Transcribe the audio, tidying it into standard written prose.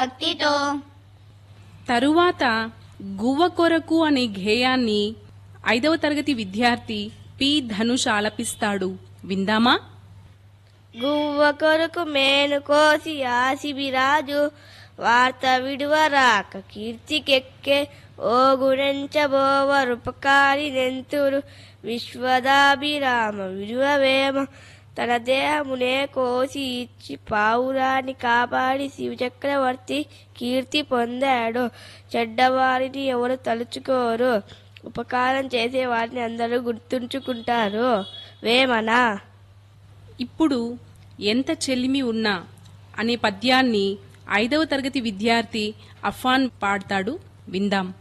భక్తితో. తరువాత గువ్వ కొరకు అనే గేయాన్ని 5వ తరగతి విద్యార్థి పి ధనుష్ ఆలపిస్తాడు. విందామా? గువ్వ కొరకు మేను కోసి ఆసిబిరాజు వార్త విడువరాక కీర్తికెక్కే ఓ గుణెంచబోవరుపకారి నెంతురు విశ్వదాభిరామ విడువవేమ తన దేహమునే కోసి ఇచ్చి పావురాన్ని కాపాడి శివచక్రవర్తి కీర్తి పొందాడు. చెడ్డవారిని ఎవరు తలుచుకోరు, ఉపకారం చేసే వారిని అందరూ గుర్తుంచుకుంటారు. వేమన. ఇప్పుడు ఎంత చెల్లిమి ఉన్నా అనే పద్యాన్ని 5వ తరగతి విద్యార్థి అఫాన్ పాడతాడు. విందాం.